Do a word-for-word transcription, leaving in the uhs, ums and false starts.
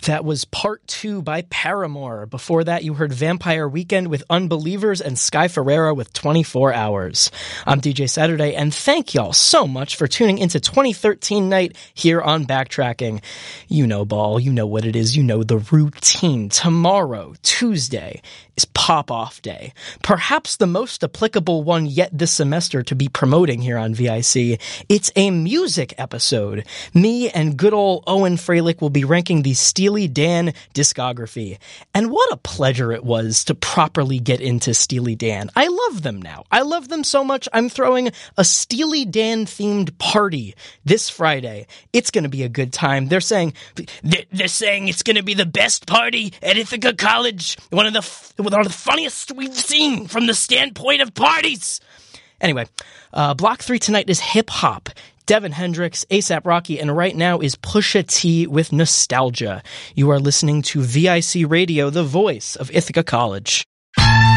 That was part two by Paramore. Before that, you heard Vampire Weekend with Unbelievers and Sky Ferreira with twenty-four hours. I'm D J Saturday, and thank y'all so much for tuning into twenty thirteen night here on Backtracking. You know, Ball, you know what it is, you know the routine. Tomorrow, Tuesday, is Pop-Off Day. Perhaps the most applicable one yet this semester to be promoting here on V I C. It's a music episode. Me and good old Owen Freilich will be ranking the Steely Dan discography. And what a pleasure it was to properly get into Steely Dan. I love them now. I love them so much, I'm throwing a Steely Dan-themed party this Friday. It's going to be a good time. They're saying, they're saying it's going to be the best party at Ithaca College. One of the one of the funniest we've seen from the standpoint of parties. Anyway, uh, block three tonight is hip-hop. Devin Hendricks, A$AP Rocky, and right now is Pusha T with Nostalgia. You are listening to V I C Radio, the voice of Ithaca College.